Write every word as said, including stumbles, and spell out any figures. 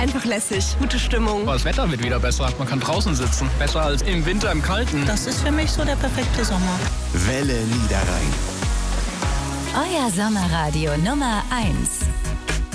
Einfach lässig, gute Stimmung. Das Wetter wird wieder besser. Man kann draußen sitzen. Besser als im Winter im Kalten. Das ist für mich so der perfekte Sommer. Welle Niederrhein. Euer Sommerradio Nummer eins.